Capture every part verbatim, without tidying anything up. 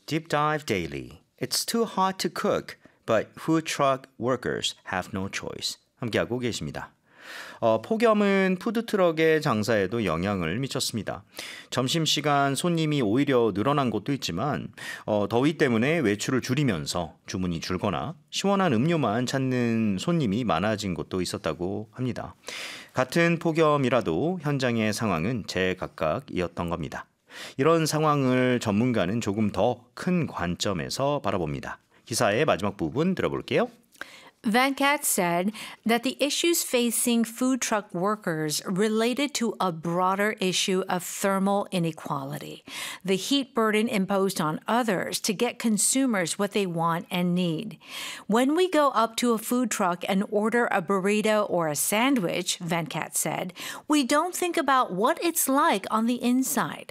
Deep Dive Daily. It's too hot to cook, but food truck workers have no choice. 함께하고 계십니다. 어, 폭염은 푸드트럭의 장사에도 영향을 미쳤습니다. 점심시간 손님이 오히려 늘어난 곳도 있지만 어, 더위 때문에 외출을 줄이면서 주문이 줄거나 시원한 음료만 찾는 손님이 많아진 곳도 있었다고 합니다. 같은 폭염이라도 현장의 상황은 제각각이었던 겁니다. 이런 상황을 전문가는 조금 더 큰 관점에서 바라봅니다. 기사의 마지막 부분 들어볼게요. Venkat said that the issues facing food truck workers related to a broader issue of thermal inequality, the heat burden imposed on others to get consumers what they want and need. When we go up to a food truck and order a burrito or a sandwich, Venkat said, we don't think about what it's like on the inside.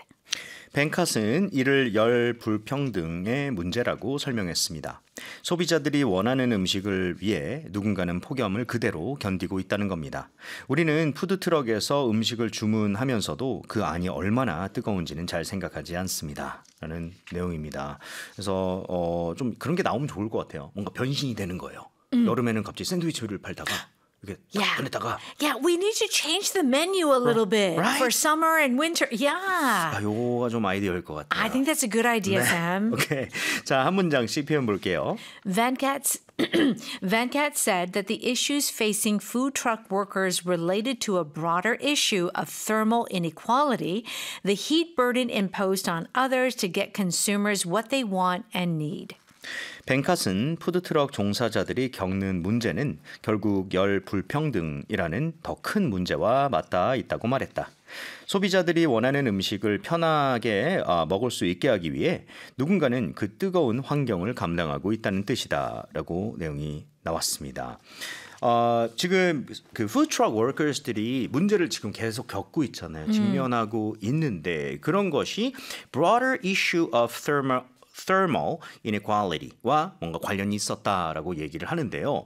벤캇은 이를 열 불평등의 문제라고 설명했습니다. 소비자들이 원하는 음식을 위해 누군가는 폭염을 그대로 견디고 있다는 겁니다. 우리는 푸드트럭에서 음식을 주문하면서도 그 안이 얼마나 뜨거운지는 잘 생각하지 않습니다. 라는 내용입니다. 그래서 어, 좀 그런 게 나오면 좋을 것 같아요. 뭔가 변신이 되는 거예요. 음. 여름에는 갑자기 샌드위치를 팔다가 이렇게 딱 꺼냈다가 Yeah, we need to change the menu a little bit right? for summer and winter. Yeah. 아, 요거가 좀 아이디어일 것 같아요. I think that's a good idea, 네. Sam. 오케이. 자, 한 문장씩 표현 볼게요. Venkat, Venkat said that the issues facing food truck workers related to a broader issue of thermal inequality, the heat burden imposed on others to get consumers what they want and need. 벤캇은 푸드트럭 종사자들이 겪는 문제는 결국 열 불평등이라는 더 큰 문제와 맞닿아 있다고 말했다. 소비자들이 원하는 음식을 편하게 먹을 수 있게 하기 위해 누군가는 그 뜨거운 환경을 감당하고 있다는 뜻이다라고 내용이 나왔습니다. 어, 지금 그 푸드트럭 워커스들이 문제를 지금 계속 겪고 있잖아요. 직면하고 음. 있는데 그런 것이 broader issue of thermal thermal inequality와 뭔가 관련이 있었다라고 얘기를 하는데요.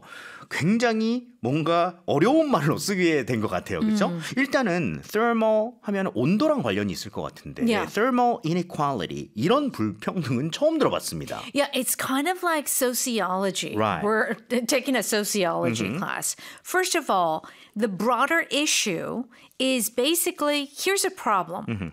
굉장히 뭔가 어려운 말로 쓰게 된 것 같아요. 그렇죠? 음. 일단은 thermal 하면 온도랑 관련이 있을 것 같은데 yeah. thermal inequality 이런 불평등은 처음 들어봤습니다. Yeah, it's kind of like sociology. Right. We're taking a sociology mm-hmm. class. First of all, the broader issue is basically here's a problem. Mm-hmm.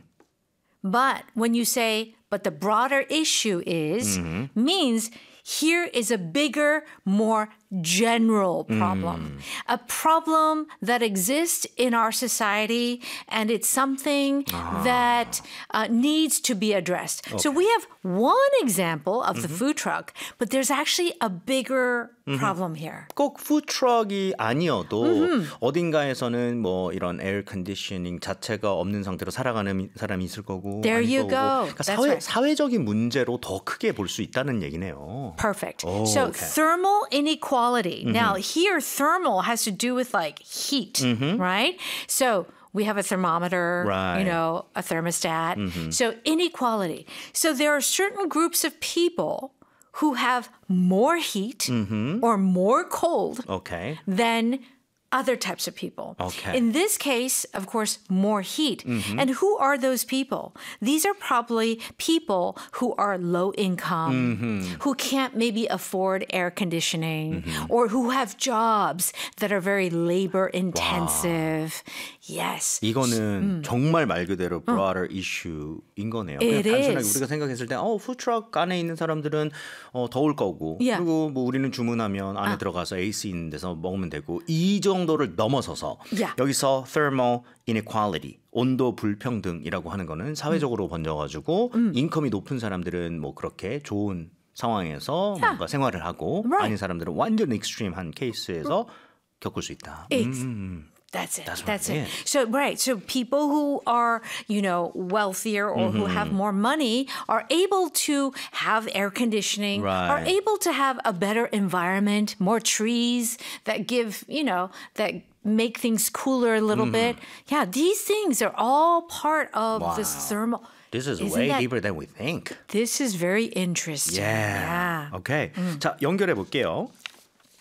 But when you say but the broader issue is mm-hmm. means here is a bigger, more general problem. Mm. A problem that exists in our society and it's something ah. that uh, needs to be addressed. Okay. So we have one example of mm-hmm. the food truck, but there's actually a bigger mm-hmm. problem here. 꼭 푸드트럭이 아니어도 mm-hmm. 어딘가에서는 뭐 이런 에어 컨디셔닝 자체가 없는 상태로 살아가는 사람이 있을 거고 There you 거고. go. 그러니까 That's 사회, right. 사회적인 문제로 더 크게 볼 수 있다는 얘기네요. Perfect. Oh, so okay. thermal inequality. Mm-hmm. Now here thermal has to do with like heat, mm-hmm. right? So we have a thermometer, right. you know, a thermostat. Mm-hmm. So inequality. So there are certain groups of people who have more heat mm-hmm. or more cold okay. than other types of people. Okay. In this case, of course, more heat. Mm-hmm. And who are those people? These are probably people who are low income, mm-hmm. who can't maybe afford air conditioning, mm-hmm. or who have jobs that are very labor intensive. Wow. Yes. 이거는 음. 정말 말 그대로 broader 음. issue인 거네요. 그냥 단순하게 is. 우리가 생각했을 때 어, 푸드트럭 안에 있는 사람들은 어, 더울 거고 yeah. 그리고 뭐 우리는 주문하면 안에 아. 들어가서 에이씨 있는 데서 먹으면 되고 이 정도를 넘어서서 yeah. 여기서 thermal inequality, 온도 불평등이라고 하는 거는 사회적으로 음. 번져가지고 음. 인컴이 높은 사람들은 뭐 그렇게 좋은 상황에서 yeah. 뭔가 생활을 하고 right. 아닌 사람들은 완전 익스트림한 케이스에서 겪을 수 있다. 음. That's it. That's, That's right. it. So, right. So people who are, you know, wealthier or mm-hmm. who have more money are able to have air conditioning, right. are able to have a better environment, more trees that give, you know, that make things cooler a little mm-hmm. bit. Yeah, these things are all part of wow. this thermal. This is Isn't way that, deeper than we think. This is very interesting. Yeah. yeah. Okay. 음. 자, 연결해 볼게요.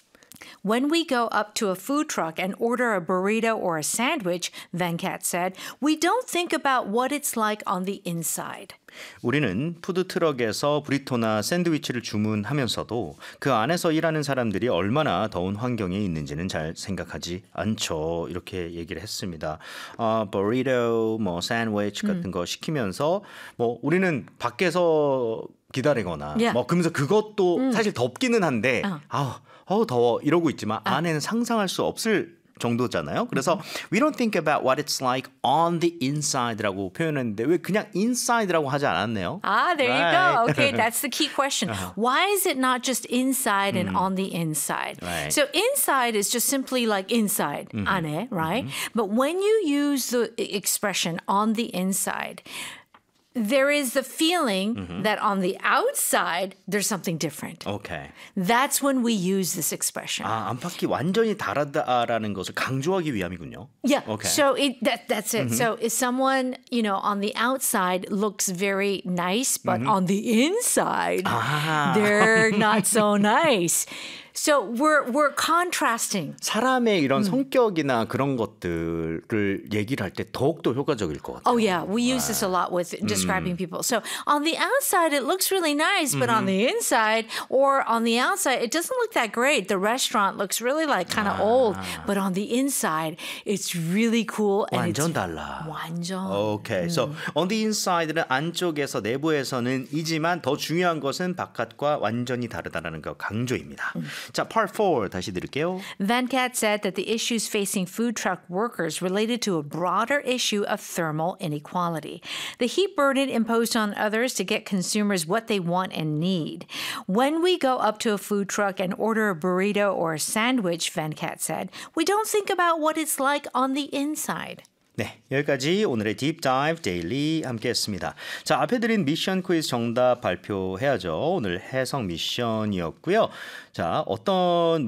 When we go up to a food truck and order a burrito or a sandwich, Venkat said, we don't think about what it's like on the inside. 우리는 푸드트럭에서 브리토나 샌드위치를 주문하면서도 그 안에서 일하는 사람들이 얼마나 더운 환경에 있는지는 잘 생각하지 않죠. 이렇게 얘기를 했습니다. 어, 버리토, 뭐 샌드위치 같은 음. 거 시키면서 뭐 우리는 밖에서 기다리거나 Yeah. 뭐 그러면서 그것도 음. 사실 덥기는 한데 어. 아우, 아우 더워 이러고 있지만 어. 안에는 상상할 수 없을 정도잖아요. 그래서 we don't think about what it's like on the inside라고 표현했는데 왜 그냥 inside라고 하지 않았네요? Ah, there right. you go. Okay, that's the key question. Uh-huh. Why is it not just inside and mm. on the inside? Right. So inside is just simply like inside, mm-hmm. 안에, right? Mm-hmm. But when you use the expression on the inside, there is the feeling mm-hmm. that on the outside, there's something different. Okay. That's when we use this expression. 아, 안팎이 완전히 다르다라는 것을 강조하기 위함이군요. Yeah. Okay. So it, that, that's it. Mm-hmm. So if someone, you know, on the outside looks very nice, but mm-hmm. on the inside, 아. they're not so nice. So we're we're contrasting. 사람의 이런 음. 성격이나 그런 것들을 얘기를 할 때 더욱더 효과적일 것 같아요. Oh yeah, we use this a lot with describing 음. people. So on the outside it looks really nice, but mm-hmm. on the inside or on the outside it doesn't look that great. The restaurant looks really like kind of 아. old, but on the inside it's really cool and 완전 it's 달라. 완전. Okay, so on the inside는 안쪽에서 내부에서는 이지만 더 중요한 것은 바깥과 완전히 다르다라는 거 강조입니다. 음. 자, part four 다시 들을게요. Venkat said that the issues facing food truck workers related to a broader issue of thermal inequality. The heat burden imposed on others to get consumers what they want and need. When we go up to a food truck and order a burrito or a sandwich, Venkat said, we don't think about what it's like on the inside. 네, 여기까지 오늘의 딥 다이브 데일리 함께했습니다. 자, 앞에 드린 미션 퀴즈 정답 발표해야죠. 오늘 해석 미션이었고요. 자, 어떤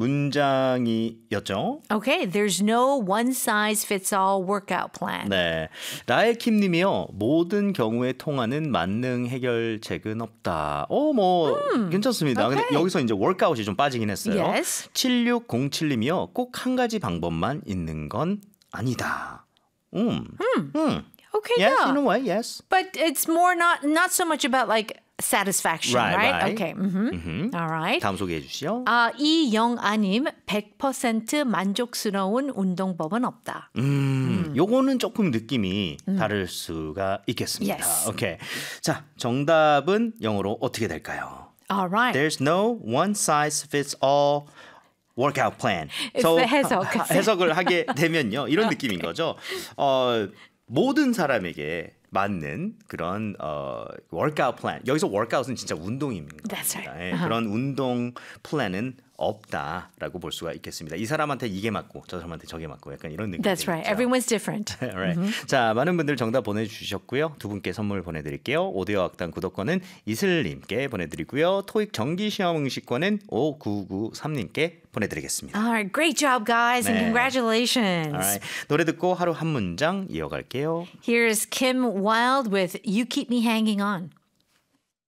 문장이었죠? Okay, there's no one size fits all workout plan. 네, 라엘킴 님이요. 모든 경우에 통하는 만능 해결책은 없다. 어, 뭐 음, 괜찮습니다. okay. 근데 여기서 이제 워크아웃이 좀 빠지긴 했어요. Yes. 칠육공칠 님이요. 꼭 한 가지 방법만 있는 건 아니다. Mm. Hmm. Mm. Okay, yes, yeah. in a way, yes. But it's more not not so much about like satisfaction, right? right? right. Okay. Mm-hmm. Mm-hmm. All right. 다음 소개해 주시죠. 아, 이영아님 백 퍼센트 만족스러운 운동법은 없다. 음, 음. 요거는 조금 느낌이 음. 다를 수가 있겠습니다. Yes. 오케이. 자, 정답은 영어로 어떻게 될까요? All right. There's no one size fits all workout plan. It's the 해석. 하, 해석을 하게 되면요. 이런 느낌인 거죠. 어, 모든 사람에게 맞는 그런 어, workout plan. 여기서 workout은 진짜 운동입니다. That's right. 예, Uh-huh. 그런 운동 플랜은 없다라고 볼 수가 있겠습니다. 이 사람한테 이게 맞고 저 사람한테 저게 맞고 약간 이런 느낌. That's right. Everyone's different. right. mm-hmm. 자, 많은 분들 정답 보내주셨고요. 두 분께 선물 보내드릴게요. 오디오 학당 구독권은 이슬님께 보내드리고요. 토익 정기시험 응시권은 오구구삼님께 보내드리겠습니다. All right. Great job, guys, and 네. congratulations. Alright. 노래 듣고 하루 한 문장 이어갈게요. Here's Kim Wilde with You Keep Me Hanging On.